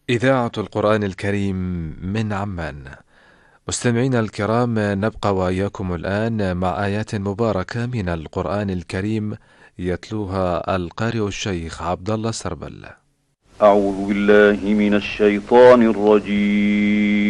إذاعة القرآن الكريم من عمان. مستمعينا الكرام، نبقى وإياكم الآن مع آيات مباركة من القرآن الكريم يتلوها القارئ الشيخ عبد الله السربل. أعوذ بالله من الشيطان الرجيم.